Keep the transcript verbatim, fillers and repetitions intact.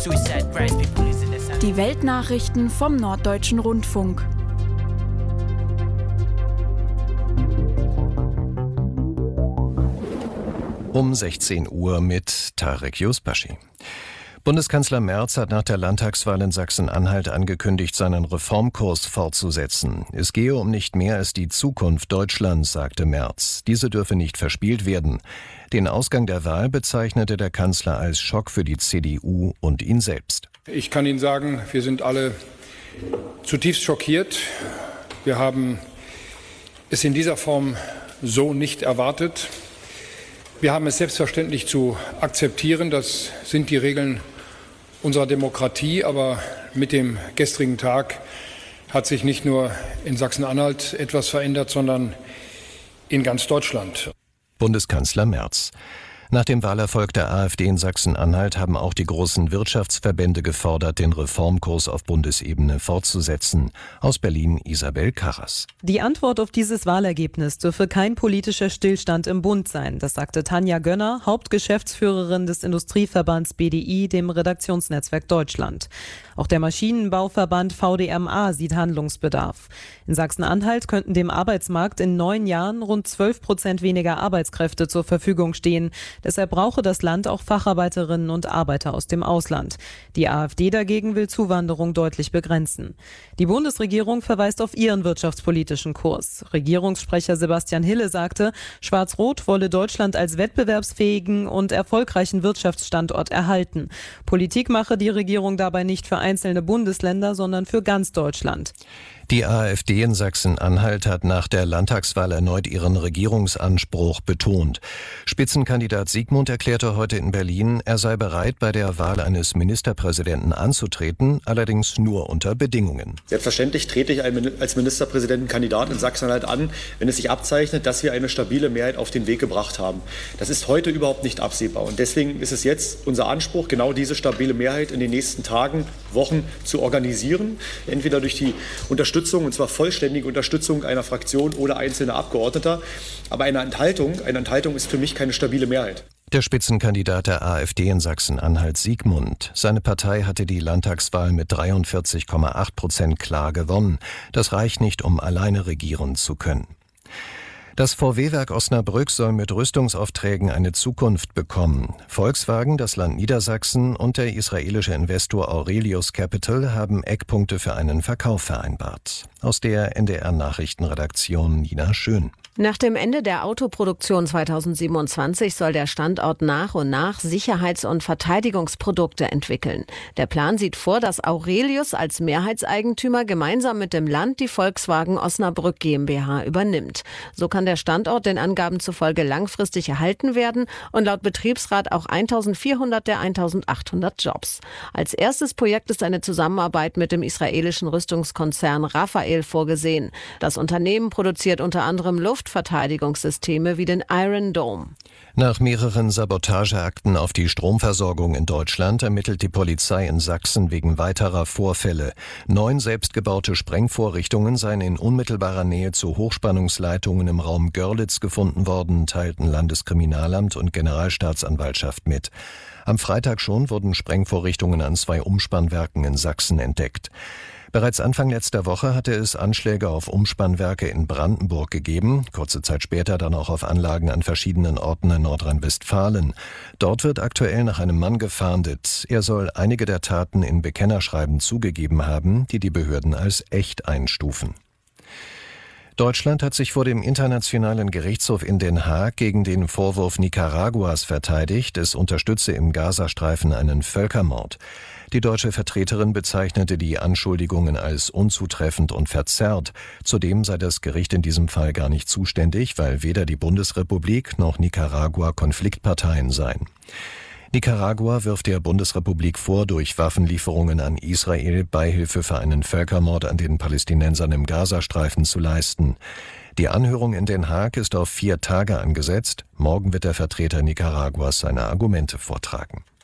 Die Weltnachrichten vom Norddeutschen Rundfunk. Um sechzehn Uhr mit Tarek Yusbashi. Bundeskanzler Merz hat nach der Landtagswahl in Sachsen-Anhalt angekündigt, seinen Reformkurs fortzusetzen. Es gehe um nicht mehr als die Zukunft Deutschlands, sagte Merz. Diese dürfe nicht verspielt werden. Den Ausgang der Wahl bezeichnete der Kanzler als Schock für die C D U und ihn selbst. Ich kann Ihnen sagen, wir sind alle zutiefst schockiert. Wir haben es in dieser Form so nicht erwartet. Wir haben es selbstverständlich zu akzeptieren. Das sind die Regeln unserer Demokratie. Aber mit dem gestrigen Tag hat sich nicht nur in Sachsen-Anhalt etwas verändert, sondern in ganz Deutschland. Bundeskanzler Merz. Nach dem Wahlerfolg der AfD in Sachsen-Anhalt haben auch die großen Wirtschaftsverbände gefordert, den Reformkurs auf Bundesebene fortzusetzen. Aus Berlin Isabel Karras. Die Antwort auf dieses Wahlergebnis dürfe kein politischer Stillstand im Bund sein. Das sagte Tanja Gönner, Hauptgeschäftsführerin des Industrieverbands B D I, dem Redaktionsnetzwerk Deutschland. Auch der Maschinenbauverband V D M A sieht Handlungsbedarf. In Sachsen-Anhalt könnten dem Arbeitsmarkt in neun Jahren rund zwölf Prozent weniger Arbeitskräfte zur Verfügung stehen. Deshalb brauche das Land auch Facharbeiterinnen und Arbeiter aus dem Ausland. Die AfD dagegen will Zuwanderung deutlich begrenzen. Die Bundesregierung verweist auf ihren wirtschaftspolitischen Kurs. Regierungssprecher Sebastian Hille sagte, Schwarz-Rot wolle Deutschland als wettbewerbsfähigen und erfolgreichen Wirtschaftsstandort erhalten. Politik mache die Regierung dabei nicht für einzelne Bundesländer, sondern für ganz Deutschland. Die AfD in Sachsen-Anhalt hat nach der Landtagswahl erneut ihren Regierungsanspruch betont. Spitzenkandidat Siegmund erklärte heute in Berlin, er sei bereit, bei der Wahl eines Ministerpräsidenten anzutreten, allerdings nur unter Bedingungen. Selbstverständlich trete ich als Ministerpräsidentenkandidat in Sachsen-Anhalt an, wenn es sich abzeichnet, dass wir eine stabile Mehrheit auf den Weg gebracht haben. Das ist heute überhaupt nicht absehbar. Und deswegen ist es jetzt unser Anspruch, genau diese stabile Mehrheit in den nächsten Tagen, Wochen zu organisieren. Entweder durch die Unterstützung Unterstützung, und zwar vollständige Unterstützung einer Fraktion oder einzelner Abgeordneter. Aber eine Enthaltung, eine Enthaltung ist für mich keine stabile Mehrheit. Der Spitzenkandidat der AfD in Sachsen-Anhalt Siegmund. Seine Partei hatte die Landtagswahl mit dreiundvierzig Komma acht Prozent klar gewonnen. Das reicht nicht, um alleine regieren zu können. Das V W-Werk Osnabrück soll mit Rüstungsaufträgen eine Zukunft bekommen. Volkswagen, das Land Niedersachsen und der israelische Investor Aurelius Capital haben Eckpunkte für einen Verkauf vereinbart. Aus der N D R-Nachrichtenredaktion Nina Schön. Nach dem Ende der Autoproduktion zweitausendsiebenundzwanzig soll der Standort nach und nach Sicherheits- und Verteidigungsprodukte entwickeln. Der Plan sieht vor, dass Aurelius als Mehrheitseigentümer gemeinsam mit dem Land die Volkswagen Osnabrück GmbH übernimmt. So kann der Standort den Angaben zufolge langfristig erhalten werden und laut Betriebsrat auch eintausendvierhundert der eintausendachthundert Jobs. Als erstes Projekt ist eine Zusammenarbeit mit dem israelischen Rüstungskonzern Rafael vorgesehen. Das Unternehmen produziert unter anderem Luftverteidigungssysteme wie den Iron Dome. Nach mehreren Sabotageakten auf die Stromversorgung in Deutschland ermittelt die Polizei in Sachsen wegen weiterer Vorfälle. Neun selbstgebaute Sprengvorrichtungen seien in unmittelbarer Nähe zu Hochspannungsleitungen im Raum Görlitz gefunden worden, teilten Landeskriminalamt und Generalstaatsanwaltschaft mit. Am Freitag schon wurden Sprengvorrichtungen an zwei Umspannwerken in Sachsen entdeckt. Bereits Anfang letzter Woche hatte es Anschläge auf Umspannwerke in Brandenburg gegeben, kurze Zeit später dann auch auf Anlagen an verschiedenen Orten in Nordrhein-Westfalen. Dort wird aktuell nach einem Mann gefahndet. Er soll einige der Taten in Bekennerschreiben zugegeben haben, die die Behörden als echt einstufen. Deutschland hat sich vor dem Internationalen Gerichtshof in Den Haag gegen den Vorwurf Nicaraguas verteidigt, es unterstütze im Gazastreifen einen Völkermord. Die deutsche Vertreterin bezeichnete die Anschuldigungen als unzutreffend und verzerrt. Zudem sei das Gericht in diesem Fall gar nicht zuständig, weil weder die Bundesrepublik noch Nicaragua Konfliktparteien seien. Nicaragua wirft der Bundesrepublik vor, durch Waffenlieferungen an Israel Beihilfe für einen Völkermord an den Palästinensern im Gazastreifen zu leisten. Die Anhörung in Den Haag ist auf vier Tage angesetzt. Morgen wird der Vertreter Nicaraguas seine Argumente vortragen.